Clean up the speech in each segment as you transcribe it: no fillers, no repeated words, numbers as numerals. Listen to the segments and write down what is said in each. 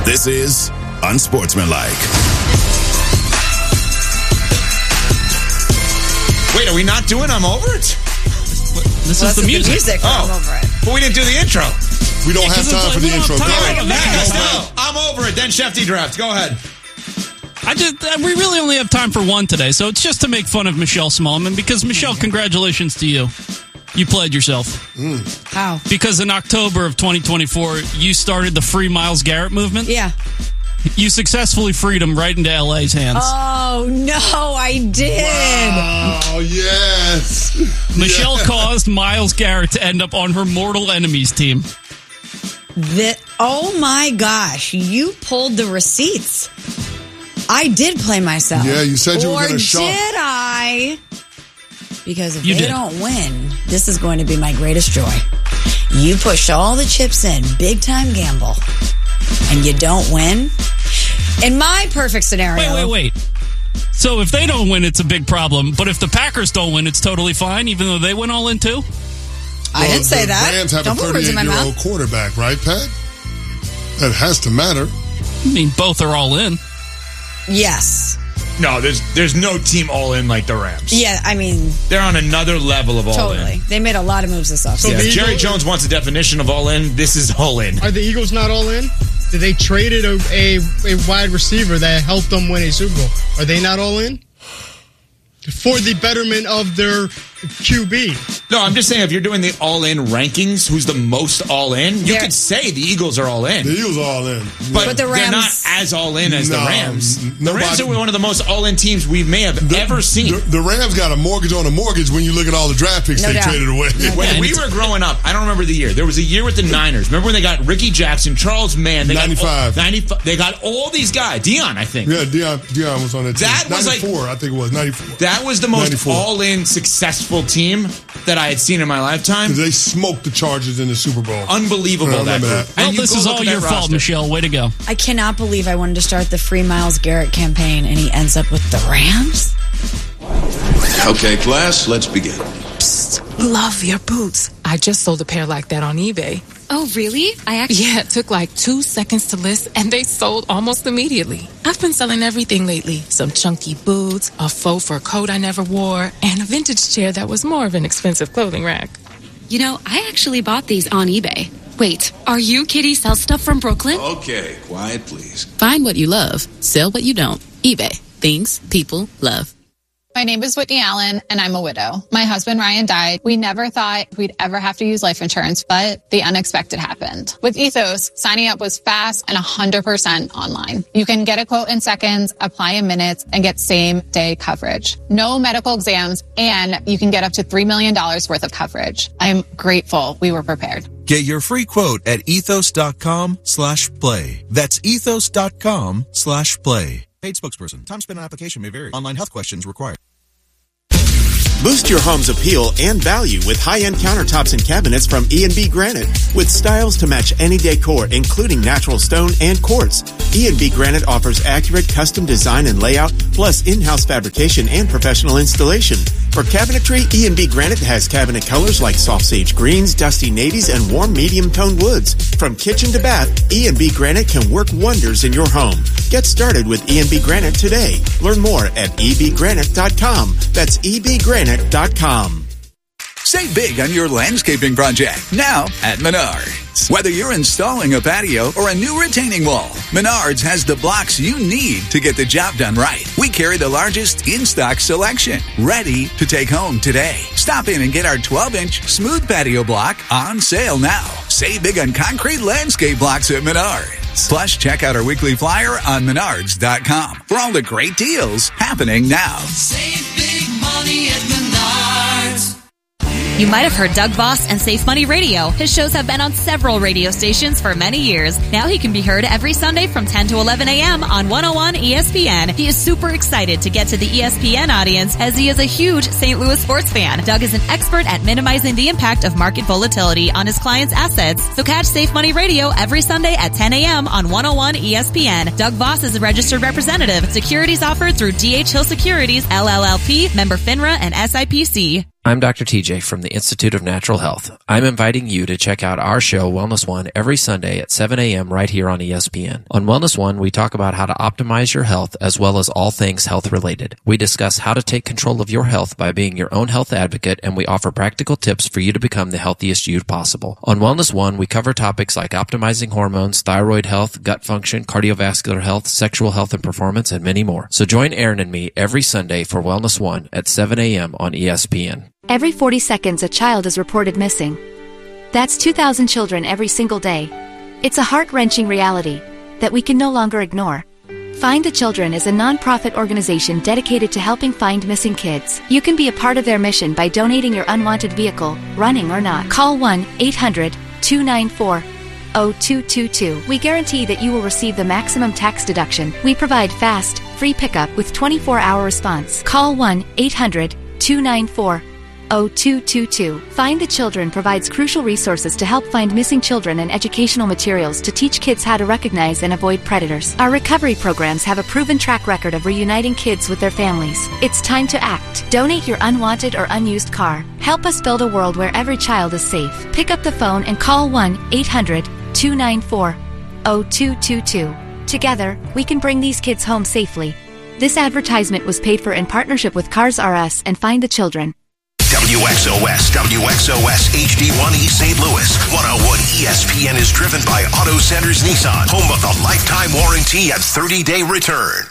This is Unsportsmanlike. Wait, are we not doing I'm Over It? This is the music. I'm Over It. But we didn't do the intro. We don't have time for the intro. Go ahead. I'm Over It, then Shefty Draft. Go ahead. We really only have time for one today, so it's just to make fun of Michelle Smallman, because, Michelle, congratulations to you. You played yourself. How? Because in October of 2024, you started the Free Myles Garrett movement. Yeah. You successfully freed him right into LA's hands. Oh, no, I did. Oh, yes. Michelle caused Myles Garrett to end up on her mortal enemies team. Oh, my gosh. You pulled the receipts. I did play myself. Yeah, you said you were going to shock. Or did I? Because if You they did. don't win, this is going to be my greatest joy. You push all the chips in, big time gamble, and you don't win. In my perfect scenario. Wait. So if they don't win, it's a big problem. But if the Packers don't win, it's totally fine, even though they went all in too? I didn't say that. The Rams have Don't a put words in my 38-year-old mouth. quarterback, right, Pat? That has to matter. I mean, both are all in. Yes. No, there's no team all in like the Rams. Yeah, I mean, They're on another level of all totally. in. They made a lot of moves this offseason. Yeah, if Jerry Jones wants a definition of all in, this is all in. Are the Eagles not all in? Did they traded a wide receiver that helped them win a Super Bowl? Are they not all in? For the betterment of their QB. No, I'm just saying if you're doing the all-in rankings, who's the most all-in, you could say the Eagles are all in. The Eagles are all in. But the Rams, they're not as all-in as the Rams. The nobody- Rams are one of the most all-in teams we may have ever seen. The Rams got a mortgage on a mortgage when you look at all the draft picks No they doubt. traded away. When we were growing up, I don't remember the year. There was a year with the Niners. Remember when they got Ricky Jackson, Charles Mann? They 95. 95. They got all these guys. Dion, I think. Yeah, Deion was on that team. That was 94, I think it was, 94. That was the most 94. all-in successful team that I had seen in my lifetime. They smoked the Chargers in the Super Bowl. Unbelievable, I that remember group. that. Well, And you this go is look all at that your fault, roster. Michelle. Way to go. I cannot believe I wanted to start the Free Myles Garrett campaign, and he ends up with the Rams? Okay, class, let's begin. Love your boots. I just sold a pair like that on eBay. Oh, really? Yeah, it took like 2 seconds to list, and they sold almost immediately. I've been selling everything lately. Some chunky boots, a faux fur coat I never wore, and a vintage chair that was more of an expensive clothing rack. You know, I actually bought these on eBay. Wait, are you Kitty Sell Stuff from Brooklyn? Okay, quiet, please. Find what you love. Sell what you don't. eBay. Things people love. My name is Whitney Allen, and I'm a widow. My husband, Ryan, died. We never thought we'd ever have to use life insurance, but the unexpected happened. With Ethos, signing up was fast and 100% online. You can get a quote in seconds, apply in minutes, and get same-day coverage. No medical exams, and you can get up to $3 million worth of coverage. I'm grateful we were prepared. Get your free quote at ethos.com/play. That's ethos.com/play. Paid spokesperson. Time spent on application may vary. Online health questions required. Boost your home's appeal and value with high-end countertops and cabinets from E&B Granite. With styles to match any decor, including natural stone and quartz. E&B Granite offers accurate custom design and layout, plus in-house fabrication and professional installation. For cabinetry, E&B Granite has cabinet colors like soft sage greens, dusty navies, and warm medium-toned woods. From kitchen to bath, E&B Granite can work wonders in your home. Get started with E&B Granite today. Learn more at ebgranite.com. That's ebgranite.com. Save big on your landscaping project now at Menards. Whether you're installing a patio or a new retaining wall, Menards has the blocks you need to get the job done right. We carry the largest in-stock selection, ready to take home today. Stop in and get our 12-inch smooth patio block on sale now. Save big on concrete landscape blocks at Menards. Plus, check out our weekly flyer on Menards.com for all the great deals happening now. Save big money at Menards. You might have heard Doug Voss and Safe Money Radio. His shows have been on several radio stations for many years. Now he can be heard every Sunday from 10 to 11 a.m. on 101 ESPN. He is super excited to get to the ESPN audience as he is a huge St. Louis sports fan. Doug is an expert at minimizing the impact of market volatility on his clients' assets. So catch Safe Money Radio every Sunday at 10 a.m. on 101 ESPN. Doug Voss is a registered representative. Securities offered through D.H. Hill Securities, LLLP, member FINRA, and SIPC. I'm Dr. TJ from the Institute of Natural Health. I'm inviting you to check out our show, Wellness One, every Sunday at 7 a.m. right here on ESPN. On Wellness One, we talk about how to optimize your health as well as all things health related. We discuss how to take control of your health by being your own health advocate, and we offer practical tips for you to become the healthiest you possible. On Wellness One, we cover topics like optimizing hormones, thyroid health, gut function, cardiovascular health, sexual health and performance, and many more. So join Aaron and me every Sunday for Wellness One at 7 a.m. on ESPN. Every 40 seconds, a child is reported missing. That's 2,000 children every single day. It's a heart-wrenching reality that we can no longer ignore. Find the Children is a non-profit organization dedicated to helping find missing kids. You can be a part of their mission by donating your unwanted vehicle, running or not. Call 1-800-294-0222. We guarantee that you will receive the maximum tax deduction. We provide fast, free pickup with 24-hour response. Call 1-800-294-0222. Find the Children provides crucial resources to help find missing children and educational materials to teach kids how to recognize and avoid predators. Our recovery programs have a proven track record of reuniting kids with their families. It's time to act. Donate your unwanted or unused car. Help us build a world where every child is safe. Pick up the phone and call 1-800-294-0222. Together, we can bring these kids home safely. This advertisement was paid for in partnership with Cars R Us and Find the Children. WXOS HD1 East St. Louis. 101 ESPN is driven by Auto Centers Nissan, home of the lifetime warranty and 30-day return.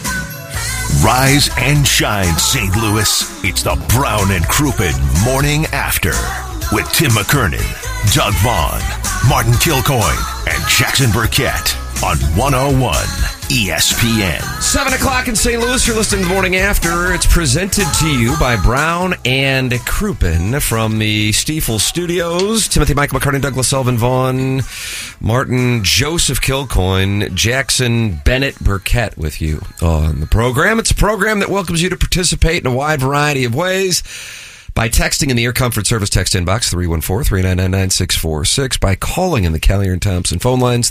Rise and shine, St. Louis. It's the Brown and Crouppen Morning After with Tim McKernan, Doug Vaughn, Martin Kilcoyne, and Jackson Burkett on 101 ESPN. 7 o'clock in St. Louis. You're listening to the Morning After. It's presented to you by Brown and Crouppen from the Stiefel Studios. Timothy Michael McCartney, Douglas Sullivan Vaughn, Martin Joseph Kilcoyne, Jackson Bennett Burkett with you on the program. It's a program that welcomes you to participate in a wide variety of ways. By texting in the Air Comfort Service text inbox, 314-399-9646. By calling in the Callier and Thompson phone lines,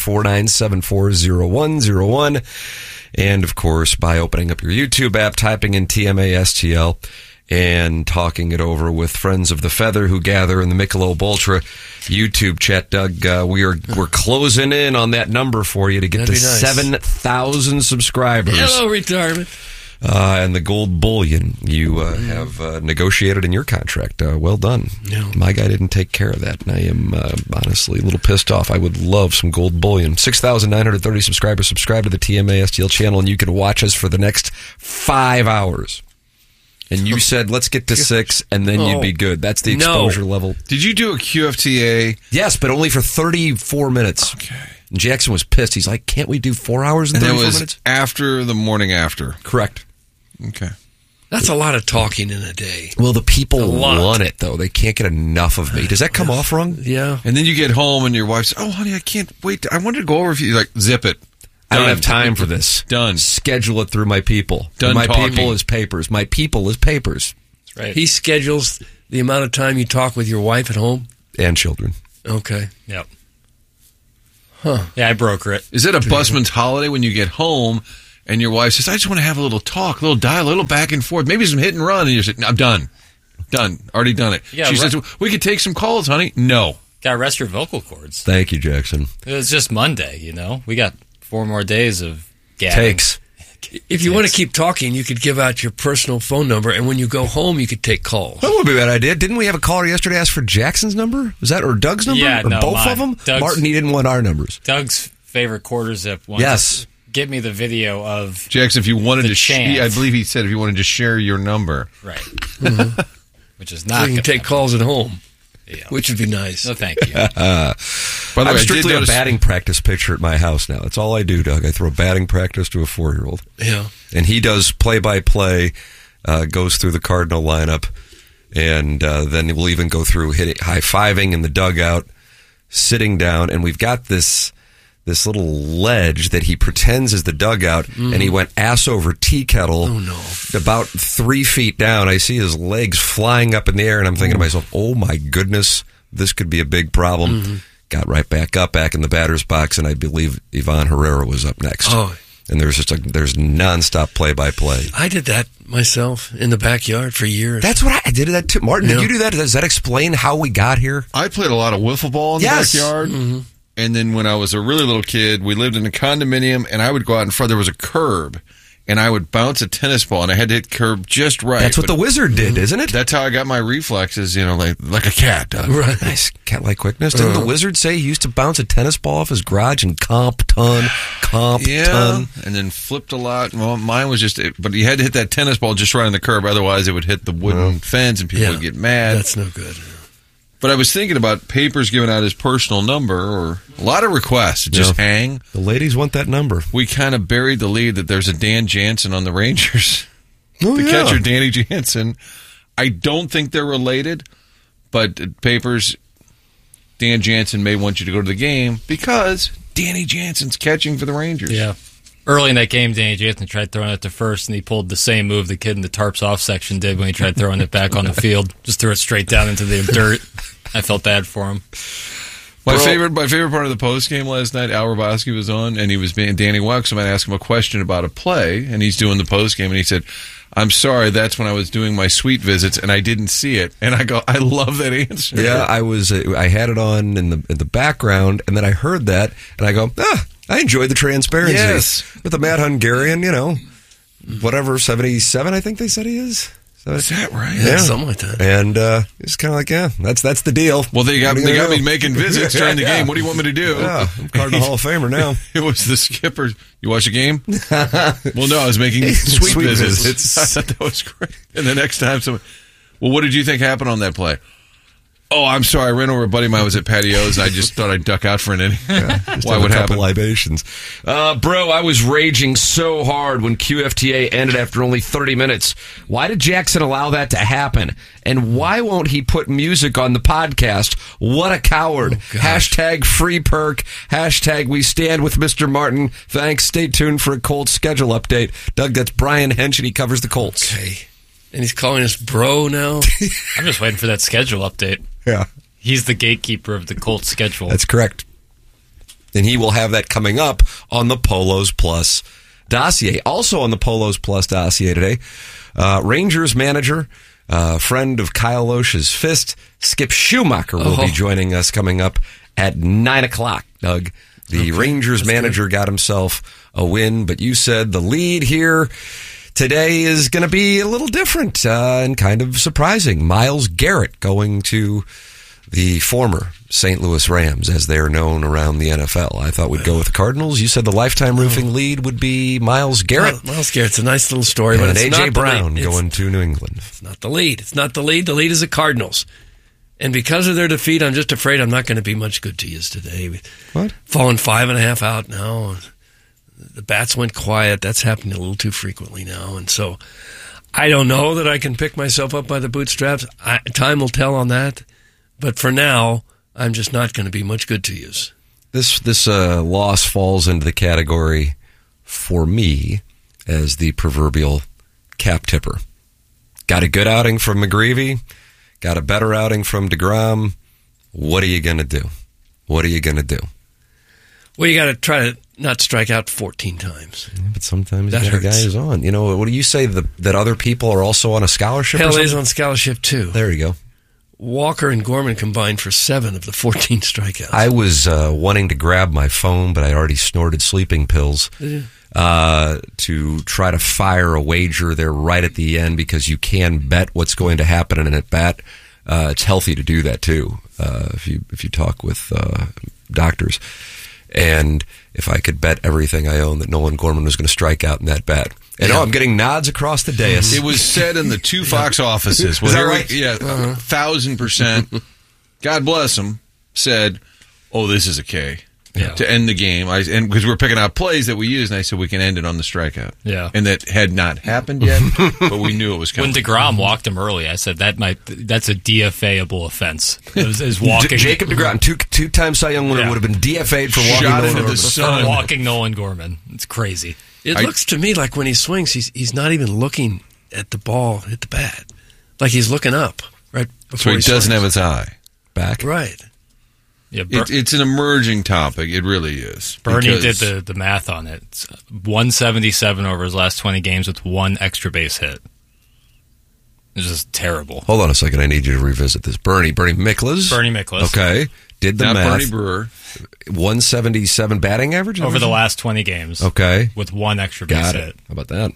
314-974-0101. And, of course, by opening up your YouTube app, typing in TMASTL, and talking it over with friends of the Feather who gather in the Michelob Ultra YouTube chat. Doug, we're closing in on that number for you to get to 7,000 subscribers. Hello, retirement. And the gold bullion you have negotiated in your contract. Well done. Yeah. My guy didn't take care of that, and I am honestly a little pissed off. I would love some gold bullion. 6,930 subscribers. Subscribe to the TMASTL channel, and you can watch us for the next 5 hours. And you said, let's get to 6, and then you'd be good. That's the exposure level. Did you do a QFTA? Yes, but only for 34 minutes. Okay. And Jackson was pissed. He's like, can't we do 4 hours and 34 minutes? After the morning after. Correct. Okay. That's a lot of talking in a day. Well, the people want it, though. They can't get enough of me. Does that come off wrong? Yeah. And then you get home and your wife says, oh, honey, I can't wait. I wanted to go over if you like zip it. I don't have time for this. Done. Schedule it through my people. Done my talking. people is papers. My people is papers. That's right. He schedules the amount of time you talk with your wife at home? And children. Okay. Yep. Huh. Yeah, I broker it. Is it a busman's holiday when you get home and your wife says, I just want to have a little talk, a little dialogue, a little back and forth, maybe some hit and run, and you say, I'm done. Done. Already done it. Yeah, she says, we could take some calls, honey. No. Gotta rest your vocal cords. Thank you, Jackson. It was just Monday, you know? We got 4 more days of gabbing. Takes. If you want to keep talking, you could give out your personal phone number, and when you go home, you could take calls. That would be a bad idea. Didn't we have a caller yesterday ask for Jackson's number? Was that, or Doug's number? Yeah, or no, both of them? Martin, he didn't want our numbers. Doug's favorite quarter zip one. Yes. Get me the video of Jackson, if you wanted to chant. I believe he said if you wanted to share your number. Right. Mm-hmm. Which is not so you can take calls at home. Yeah. Which would be nice. No, thank you. By the way, I'm strictly a batting practice pitcher at my house now. That's all I do, Doug. I throw batting practice to a 4-year-old. Yeah. And he does play-by-play, goes through the Cardinal lineup, and then we'll even go through high-fiving in the dugout, sitting down, and we've got this little ledge that he pretends is the dugout, and he went ass over tea kettle. Oh, no. About 3 feet down. I see his legs flying up in the air, and I'm thinking to myself, oh, my goodness, this could be a big problem. Got right back up, back in the batter's box, and I believe Ivan Herrera was up next. Oh, and there's nonstop play-by-play. I did that myself in the backyard for years. That's what I did that too. Martin, did you do that? Does that explain how we got here? I played a lot of wiffle ball in the backyard. Mm-hmm. And then when I was a really little kid, we lived in a condominium, and I would go out in front. There was a curb, and I would bounce a tennis ball, and I had to hit curb just right. That's what the wizard did, isn't it? That's how I got my reflexes, like a cat does. Right. Nice cat-like quickness. Didn't the wizard say he used to bounce a tennis ball off his garage and comp ton? And then flipped a lot. Well, mine was but you had to hit that tennis ball just right on the curb, otherwise it would hit the wooden fence, and people would get mad. That's no good. But I was thinking about Papers giving out his personal number, or a lot of requests to just hang. The ladies want that number. We kind of buried the lead that there's a Dan Jansen on the Rangers. Oh, the catcher, Danny Jansen. I don't think they're related, but Papers, Dan Jansen may want you to go to the game because Danny Jansen's catching for the Rangers. Yeah. Early in that game, Danny Jansen tried throwing it to first, and he pulled the same move the kid in the tarps off section did when he tried throwing it back on the field. Just threw it straight down into the dirt. I felt bad for him. My favorite part of the post game last night, Al Robosky was on, and he was being Danny Welk. Somebody asked him a question about a play, and he's doing the post game, and he said, "I'm sorry, that's when I was doing my suite visits, and I didn't see it." And I go, I love that answer. Yeah, I had it on in the background, and then I heard that, and I go, I enjoyed the transparency. Yes. With the Mad Hungarian, whatever, 77, I think they said he is. Is that right? Yeah, something like that. And it's kind of like, that's the deal. Well, they got me making visits during the game. What do you want me to do? Yeah, I'm Cardinal Hall of Famer now. It was the skipper. You watch a game? Well, no, I was making suite visits. I thought that was great. And the next time well, what did you think happened on that play? Oh, I'm sorry. I ran over a buddy of mine who was at Patios. I just thought I'd duck out for an inning. Why would happen? Libations. Bro, I was raging so hard when QFTA ended after only 30 minutes. Why did Jackson allow that to happen? And why won't he put music on the podcast? What a coward. Hashtag free perk. Hashtag we stand with Mr. Martin. Thanks. Stay tuned for a Colts schedule update. Doug, that's Brian Hench, and he covers the Colts. Okay. And he's calling us bro now? I'm just waiting for that schedule update. Yeah. He's the gatekeeper of the Colts schedule. That's correct. And he will have that coming up on the Polos Plus dossier. Also on the Polos Plus dossier today, Rangers manager, friend of Kyle Loesch's fist, Skip Schumacher will be joining us coming up at 9 o'clock, Doug. The Rangers manager got himself a win, but you said the lead here today is going to be a little different and kind of surprising. Myles Garrett going to the former St. Louis Rams, as they're known around the NFL. I thought we'd go with the Cardinals. You said the lifetime roofing lead would be Myles Garrett. Myles Garrett's a nice little story, but and it's A.J. not Brown going to New England. It's not the lead. It's not the lead. The lead is the Cardinals. And because of their defeat, I'm just afraid I'm not going to be much good to you today. What? Falling 5.5 out now. The bats went quiet. That's happening a little too frequently now. And so I don't know that I can pick myself up by the bootstraps. Time will tell on that. But for now, I'm just not going to be much good to you. This loss falls into the category, for me, as the proverbial cap tipper. Got a good outing from McGreevy. Got a better outing from DeGrom. What are you going to do? What are you going to do? Well, you got to try to not strike out 14 times. Yeah, but sometimes that you got a guy who's on. You know, what do you say, that other people are also on a scholarship? Hell, is on scholarship too. There you go. Walker and Gorman combined for 7 of the 14 strikeouts. I was wanting to grab my phone, but I already snorted sleeping pills to try to fire a wager there right at the end, because you can bet what's going to happen in an at-bat. It's healthy to do that too, if you talk with doctors. And if I could bet everything I own that Nolan Gorman was going to strike out in that bat. And I'm getting nods across the dais. It was said in the 2 Fox offices. Well, is that right? Yeah, 1,000%. God bless them. Said, "Oh, this is a K." Yeah. To end the game, and because we're picking out plays that we use, and I said we can end it on the strikeout. Yeah, and that had not happened yet, but we knew it was coming. When DeGrom walked him early, I said that's a DFA-able offense. Is walking Jacob DeGrom, two-time Cy Young winner, would have been DFA'd for walking Shot Nolan into the sun. Walking Nolan Gorman. It's crazy. It looks to me like when he swings, he's not even looking at the ball, at the bat, like he's looking up right before so he doesn't have his eye back. Right. Yeah, it's an emerging topic. It really is. Bernie did the math on it. It's 177 over his last 20 games with one extra base hit. It's just terrible. Hold on a second. I need you to revisit this. Bernie Miklasz. Bernie Miklasz. Okay. Did the Not math. Bernie Brewer. 177 batting average? Over the last 20 games. Okay. With one extra base hit. How about that?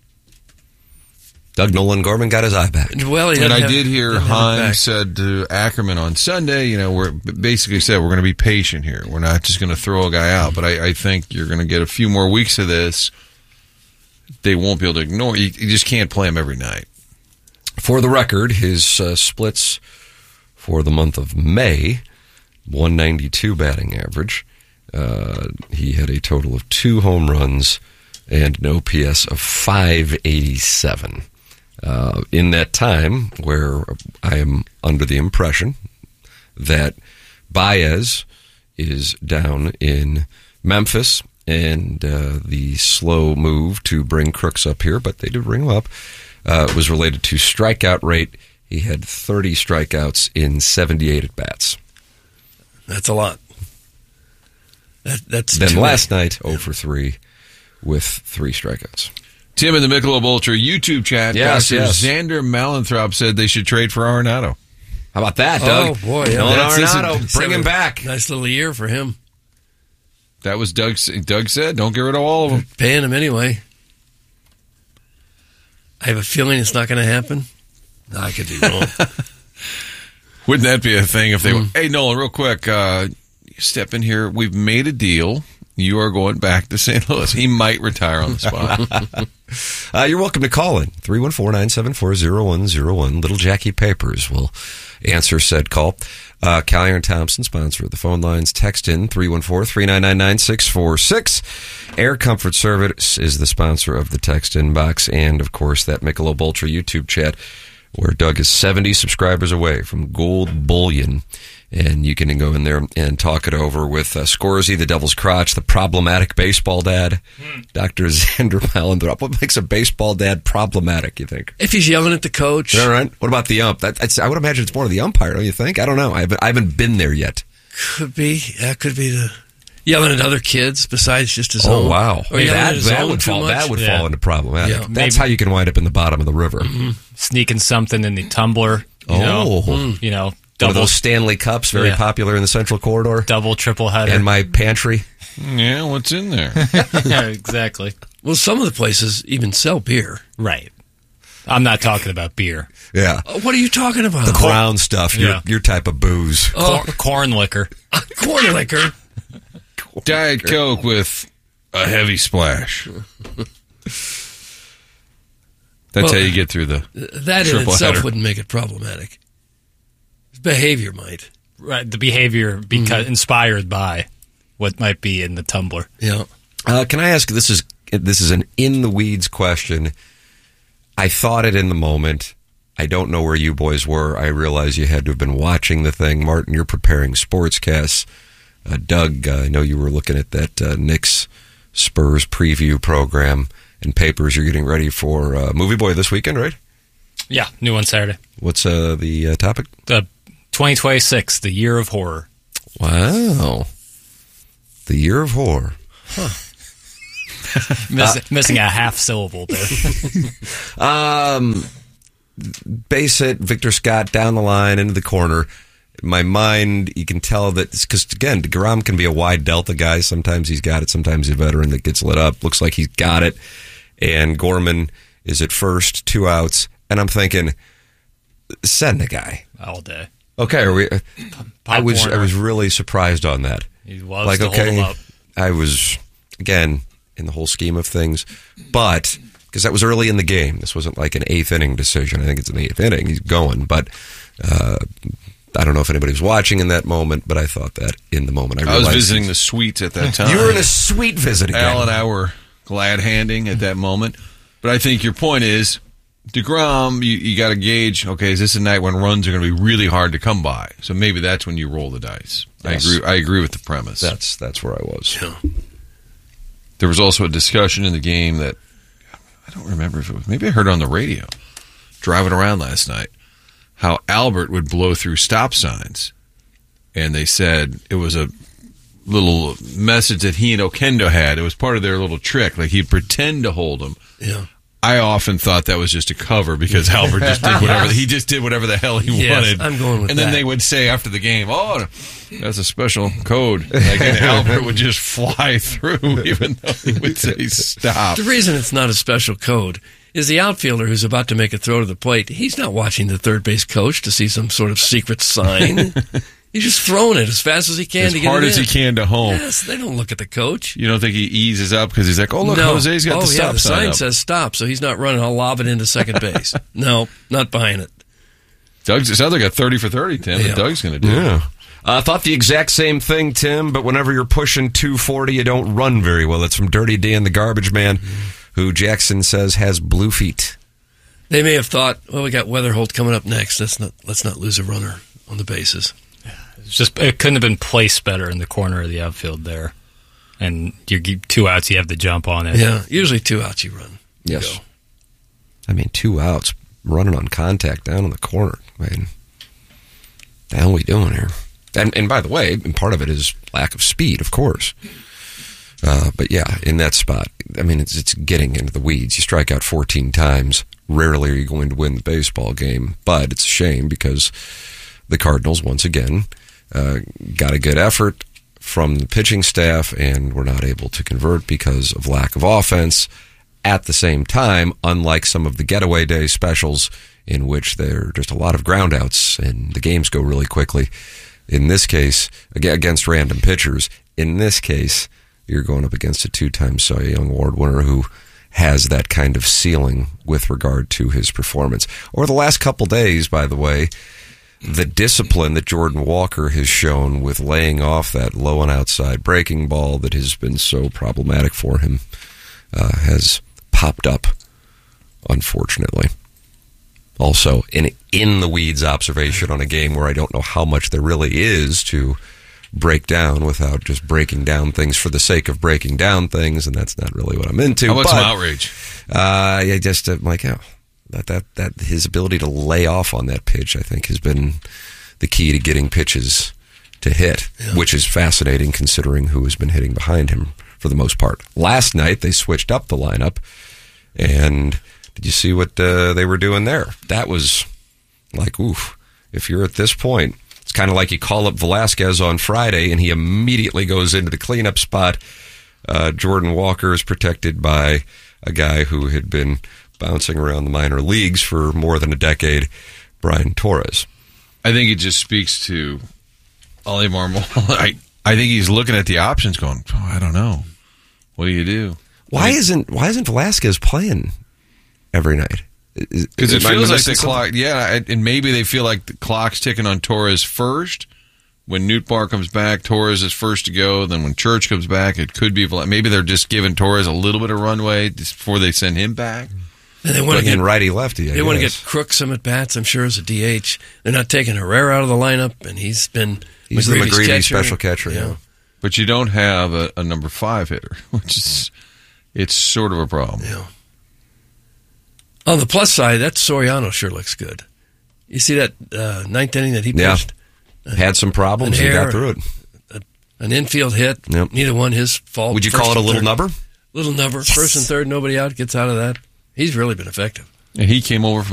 Doug Nolan Gorman got his eye back. Well, I did hear Heim said to Ackerman on Sunday, we're basically said we're going to be patient here. We're not just going to throw a guy out, but I think you're going to get a few more weeks of this. They won't be able to ignore you. You just can't play him every night. For the record, his splits for the month of May, 192 batting average. He had a total of 2 home runs and an OPS of 587. In that time where I am under the impression that Baez is down in Memphis and the slow move to bring Crooks up here, but they did bring him up, was related to strikeout rate. He had 30 strikeouts in 78 at-bats. That's a lot. That's then last night, 0 for 3 with 3 strikeouts. Tim in the Michelob Ultra YouTube chat. Yes. Xander Malanthrop said they should trade for Arenado. How about that, Doug? Oh, boy. Arenado, bring him back. Nice little year for him. That was Doug said. Don't get rid of all of them. Paying him anyway. I have a feeling it's not going to happen. I could be wrong. Wouldn't that be a thing if they were... Hey, Nolan, real quick. Step in here. We've made a deal. You are going back to St. Louis. He might retire on the spot. You're welcome to call in. 314-974-0101. Little Jackie Papers will answer said call. Callier and Thompson, sponsor of the phone lines. Text in 314-399-9646. Air Comfort Service is the sponsor of the text inbox. And, of course, that Michelob Ultra YouTube chat where Doug is 70 subscribers away from Gold Bullion. And you can go in there and talk it over with Scorsy, the Devil's Crotch, the problematic baseball dad, Dr. Xander Malanthrop. What makes a baseball dad problematic, you think? If he's yelling at the coach. All right. What about the ump? I would imagine it's more of the umpire, don't you think? I don't know. I haven't been there yet. Could be. That could be the yelling at other kids besides just his own. Oh, wow. Or that would fall into problematic. Yeah. That's how you can wind up in the bottom of the river. Mm-hmm. Sneaking something in the tumbler. One of those Stanley Cups, very popular in the Central Corridor. Double, triple header. And my pantry. Yeah, what's in there? Yeah, exactly. Well, some of the places even sell beer. Right. I'm not talking about beer. Yeah. What are you talking about? The brown stuff, your type of booze. Corn liquor. Corn liquor. Diet Coke with a heavy splash. That's how you get through the that in itself header. wouldn't make it problematic. Behavior might. Right, the behavior inspired by what might be in the tumbler. Yeah. Can I ask, this is an in-the-weeds question. I thought it in the moment. I don't know where you boys were. I realize you had to have been watching the thing. Martin, you're preparing sportscasts. Doug, I know you were looking at that Knicks Spurs preview program and papers. You're getting ready for Movie Boy this weekend, right? Yeah, new one Saturday. What's the topic? 2026, the year of horror. Wow. The year of horror. Huh. Missing a half syllable there. Base hit, Victor Scott down the line into the corner. In my mind, you can tell that, because again, DeGrom can be a wide delta guy. Sometimes he's got it, sometimes he's a veteran that gets lit up. Looks like he's got it. And Gorman is at first, 2 outs. And I'm thinking, send the guy. All day. Okay, are we? I was really surprised on that. He was to hold him up. I was, again, in the whole scheme of things, but because that was early in the game. This wasn't like an 8th inning decision. I think it's in the 8th inning. He's going, but I don't know if anybody was watching in that moment, but I thought that in the moment. I was visiting the suites at that time. You were in a suite visiting. Al and I were glad-handing at that moment. But I think your point is, DeGrom, you got to gauge, okay, is this a night when runs are going to be really hard to come by? So maybe that's when you roll the dice. Yes. I agree with the premise. That's where I was. Yeah. There was also a discussion in the game that, I don't remember if it was, maybe I heard it on the radio, driving around last night, how Albert would blow through stop signs and they said it was a little message that he and Okendo had. It was part of their little trick. Like, he'd pretend to hold him. Yeah. I often thought that was just a cover because Halbert just did whatever he just did whatever the hell he wanted. I'm going with and that. then they would say after the game, "Oh, that's a special code." Like, and Halbert would just fly through, even though he would say stop. The reason it's not a special code is the outfielder who's about to make a throw to the plate. He's not watching the third base coach to see some sort of secret sign. He's just throwing it as fast as he can to get it in. As hard as he can to home. Yes, they don't look at the coach. You don't think he eases up because he's like, "Oh, look, Jose's got the stop the sign up." says stop, so he's not running. I'll lob it into second base. No, not buying it. It sounds like a 30 for 30, Tim, that Doug's going to do. Yeah. I thought the exact same thing, Tim, but whenever you're pushing 240, you don't run very well. It's from Dirty Dan, the garbage man, who Jackson says has blue feet. They may have thought, well, we got Weatherholt coming up next. Let's not lose a runner on the bases. It couldn't have been placed better in the corner of the outfield there. And you get 2 outs, you have to jump on it. Yeah, usually 2 outs you run. Yes. I mean, 2 outs, running on contact down in the corner. I mean, the hell are we doing here? And by the way, and part of it is lack of speed, of course. But yeah, in that spot, I mean, it's getting into the weeds. You strike out 14 times. Rarely are you going to win the baseball game. But it's a shame because the Cardinals, once again, got a good effort from the pitching staff and were not able to convert because of lack of offense. At the same time, unlike some of the getaway day specials in which there are just a lot of groundouts and the games go really quickly, in this case, against random pitchers, in this case, you're going up against a 2-time Cy Young Award winner who has that kind of ceiling with regard to his performance. Over the last couple days, by the way, the discipline that Jordan Walker has shown with laying off that low and outside breaking ball that has been so problematic for him has popped up, unfortunately. Also, an in-the-weeds observation on a game where I don't know how much there really is to break down without just breaking down things for the sake of breaking down things, and that's not really what I'm into. How about some outrage? I'm like, that his ability to lay off on that pitch, I think, has been the key to getting pitches to hit, which is fascinating considering who has been hitting behind him for the most part. Last night, they switched up the lineup, and did you see what they were doing there? That was like, oof, if you're at this point, it's kind of like you call up Velasquez on Friday, and he immediately goes into the cleanup spot. Jordan Walker is protected by a guy who had been bouncing around the minor leagues for more than a decade, Brian Torres. I think it just speaks to Ollie Marmol. I think he's looking at the options going, I don't know. What do you do? Why isn't Velasquez playing every night? Because it feels like the clock, and maybe they feel like the clock's ticking on Torres first. When Nootbaar comes back, Torres is first to go. Then when Church comes back, it could be maybe they're just giving Torres a little bit of runway before they send him back. And they want to get righty-lefty. They want to get Crook some at-bats, I'm sure, as a DH. They're not taking Herrera out of the lineup, and he's the McGreevy special catcher. Yeah. But you don't have a number 5 hitter, which is it's sort of a problem. Yeah. On the plus side, that Soriano sure looks good. You see that ninth inning that he pitched? Yeah. Had some problems and got through it. An infield hit. Yep. Neither one his fault. Would you call it a little nubber? Little nubber. Yes. First and third, nobody out, gets out of that. He's really been effective. And he came over